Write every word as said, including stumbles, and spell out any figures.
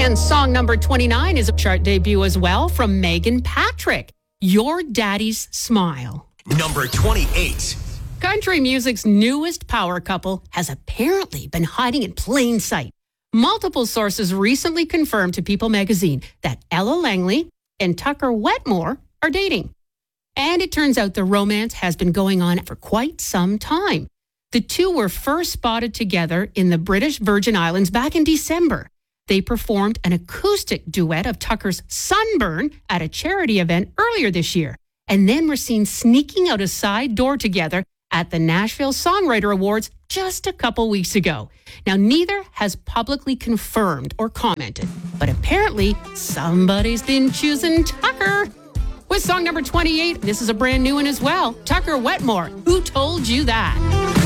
And song number twenty-nine is a chart debut as well from Megan Patrick, Your Daddy's Smile. Number twenty-eight. Country music's newest power couple has apparently been hiding in plain sight. Multiple sources recently confirmed to People magazine that Ella Langley and Tucker Wetmore are dating. And it turns out the romance has been going on for quite some time. The two were first spotted together in the British Virgin Islands back in December. They performed an acoustic duet of Tucker's Sunburn at a charity event earlier this year, and then were seen sneaking out a side door together at the Nashville Songwriter Awards just a couple weeks ago. Now, neither has publicly confirmed or commented, but apparently somebody's been choosing Tucker. With song number twenty-eight, this is a brand new one as well. Tucker Wetmore, Who Told You That?